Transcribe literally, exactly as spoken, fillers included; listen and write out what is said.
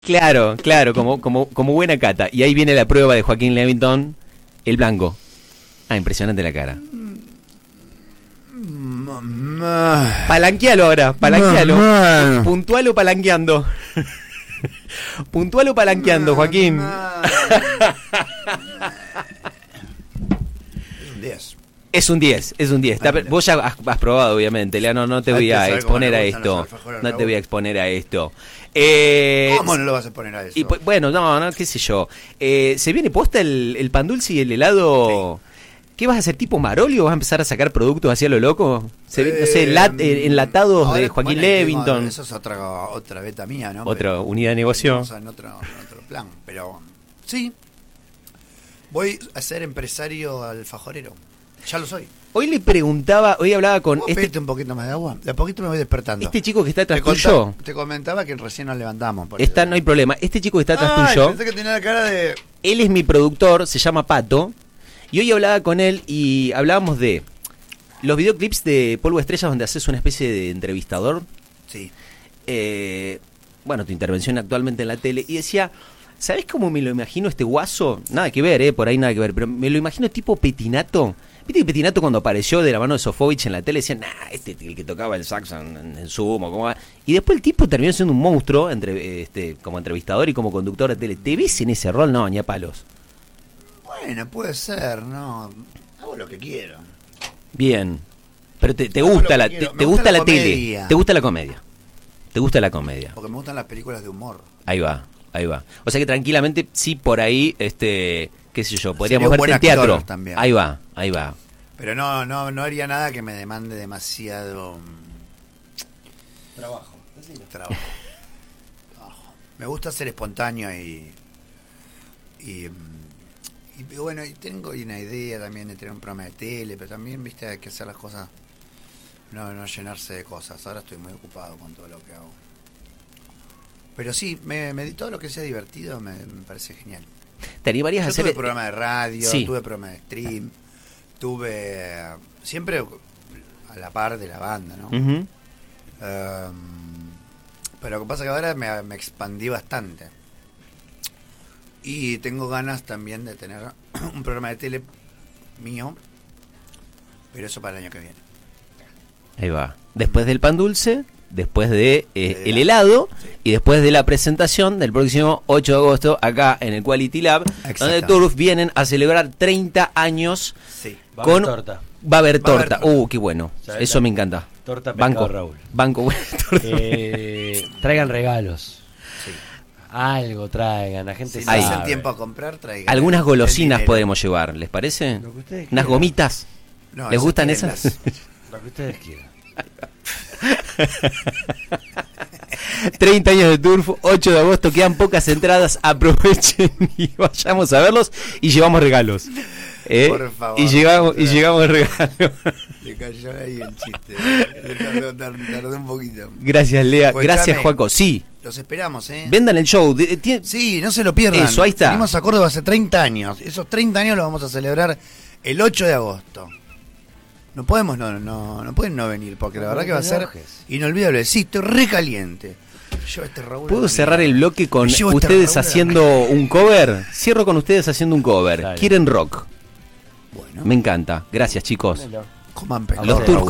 Claro, claro, como, como, como buena cata. Y ahí viene la prueba de Joaquín Levington, el blanco. Ah, impresionante la cara. Palanquealo ahora, palanquealo. Puntualo palanqueando. Puntualo palanqueando, Joaquín. diez. Es un diez, es un diez. Está, vos ya has, has probado, obviamente, Leano, no te voy a exponer a esto. No te voy a exponer a esto. Eh, ¿Cómo no lo vas a exponer a eso? Y, bueno, no, no, qué sé yo. Eh, ¿Se viene posta el, el pan dulce y el helado? Sí. ¿Qué vas a hacer, tipo Marolio? ¿Vas a empezar a sacar productos hacia lo loco? Se, eh, no sé, lat, eh, enlatados ahora, de Joaquín bueno, Levington. Tengo, eso es otra, otra beta mía, ¿no? Otra pero, unidad de negocio. O sea, en otro, en otro plan. Pero sí, voy a ser empresario alfajorero. Ya lo soy. Hoy le preguntaba, hoy hablaba con este... pedirte un poquito más de agua? De a poquito me voy despertando. Este chico que está atrás te tuyo... Conta, te comentaba que recién nos levantamos. Por está, no hay problema. Este chico que está atrás Ay, tuyo... Pensé que tenía la cara de... Él es mi productor, se llama Pato. Y hoy hablaba con él y hablábamos de los videoclips de Polvo Estrellas donde haces una especie de entrevistador. Sí. Eh, bueno, tu intervención actualmente en la tele. Y decía... ¿Sabés cómo me lo imagino este guaso? Nada que ver, eh, por ahí nada que ver. Pero me lo imagino tipo Petinato... ¿Viste que Petinato cuando apareció de la mano de Sofovich en la tele decían, nah, este el que tocaba el saxo en, en, en Sumo, ¿cómo va? Y después el tipo terminó siendo un monstruo entre, este, como entrevistador y como conductor de tele. ¿Te ves en ese rol? No, ni a palos. Bueno, puede ser, no. Hago lo que quiero. Bien. Pero te, te gusta la, te, te gusta, gusta la, la tele. Te gusta la comedia. Te gusta la comedia. Porque me gustan las películas de humor. Ahí va, ahí va. O sea que tranquilamente, sí, por ahí, este... qué sé yo, podríamos verte en teatro. También. Ahí va, ahí va. Pero no, no, no haría nada que me demande demasiado trabajo. Trabajo. Trabajo. Me gusta ser espontáneo y, y y bueno, y tengo una idea también de tener un programa de tele, pero también, viste, hay que hacer las cosas, no, no llenarse de cosas. Ahora estoy muy ocupado con todo lo que hago. Pero sí, me, me todo lo que sea divertido me, me parece genial. ¿Te animarías Yo a hacer tuve programa de radio, sí. tuve programa de stream, tuve siempre a la par de la banda, ¿no? Uh-huh. Um, pero lo que pasa es que ahora me, me expandí bastante. Y tengo ganas también de tener un programa de tele mío, pero eso para el año que viene. Ahí va. Después del pan dulce, después de eh, el helado, sí. Y después de la presentación del próximo ocho de agosto acá en el Quality Lab, donde Turf vienen a celebrar treinta años. Sí. Va con a haber torta. Va a haber torta. Va a haber torta. Uh, qué bueno. Eso me encanta. Torta Banco, Raúl. Banco, bueno, torta. Eh, traigan regalos. Sí. Algo traigan, la gente si sabe. Si hacen tiempo a comprar, traigan. Algunas golosinas podemos llevar, ¿les parece? Lo que ustedes Unas gomitas. No, ¿Les gustan esas? Las... Lo que ustedes quieran. treinta años de Turf, ocho de agosto, quedan pocas entradas, aprovechen y vayamos a verlos y llevamos regalos. ¿Eh? Por favor. Y llegamos, y llegamos regalos. Le cayó ahí el chiste. Le tardó, tardó un poquito. Gracias, Lea. Pues gracias, dame, Joaco. Sí. Los esperamos, ¿eh? Vendan el show. De, de, sí, no se lo pierdan. Eso, ahí está. Venimos a Córdoba hace treinta años. Esos treinta años los vamos a celebrar el ocho de agosto. No podemos, no, no, no pueden no venir, porque la verdad que va a ser inolvidable. Sí, estoy recaliente. Yo este Raúl ¿Puedo cerrar el bloque con ustedes este haciendo un cover? Cierro con ustedes haciendo un cover. Dale. Quieren rock. Bueno. Me encanta. Gracias, chicos. Coman Los Turf